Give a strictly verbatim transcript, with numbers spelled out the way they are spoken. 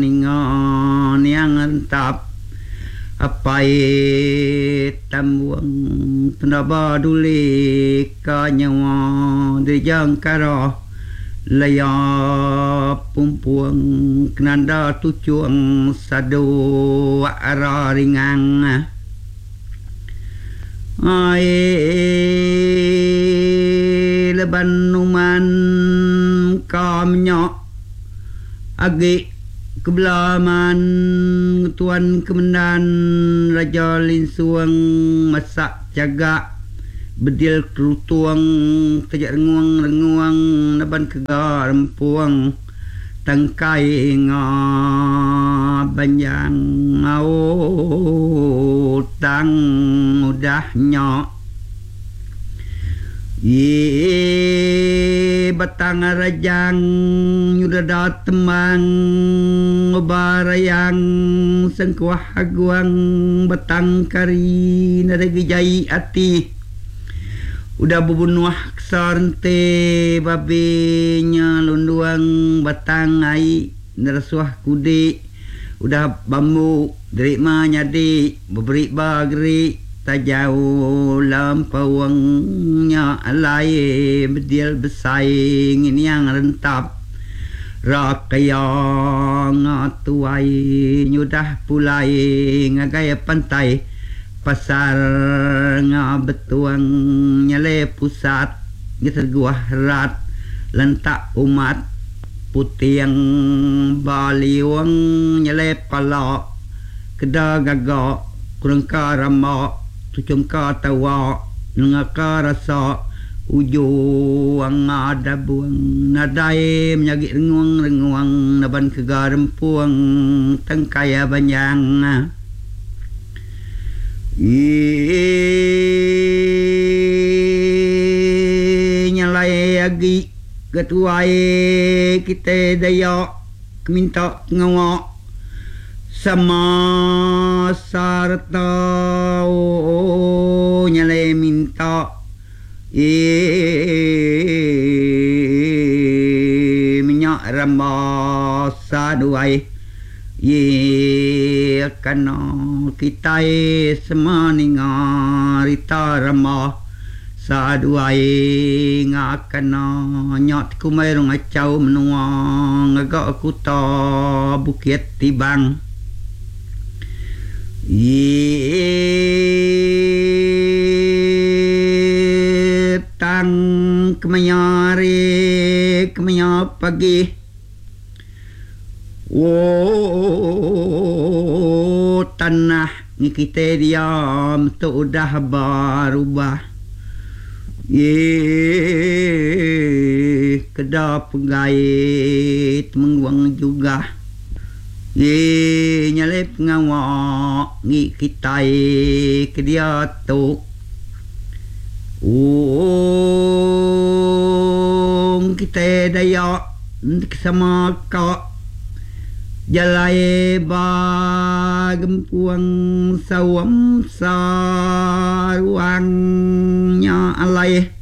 ningon yang entap apai tambuang tenaba duli kanyawa dijang karo laya pumpuang kenanda tucuang sadu ara ringang ai leban numan kamnya agi kebelaman tuan kemendan Raja Linsuang masak jaga bedil kerutuang tajak renguang-renguang naban kegar empuang tangkai nga banjang ngau tang udahnya ye batang rajang yuda datemang barayang sengkuah aguang batang kari naragi jai ati udah bubunuah ksarte babenya lunduang batang ai nerasuah kude udah bambu derik manyadi beberi bagri tajau lampauangnya alai bedil besaing ini yang rentap rakayang atuai nyudah pulai ngagai pantai pasar nga betuang nyale pusat giserguah rat lentak umat putiang baliwang nyale pala keda gagak kurang karama tucum ka tawa ngaka rasa ujo ang ada buang nadai menyagik renguang-renguang naban kegarempuang tangkaya banyang i nyalai agi ketuai kita daya keminta ngawa sama sarta oh, nyale minta eh minyak rambah saduai ye kana kita semaninga rita rambah saduai ngakana nyot kumairung acau menuang agak kuta bukit tibang ye tang kemayari kemaya pagi oh tanah ni kita diam tu udah berubah ye kedap pengait menguang juga ye nyalep ngawak ngi kitai ke dia tu um kita daya sama ka jalai ba gempuang sawam saruangnya alai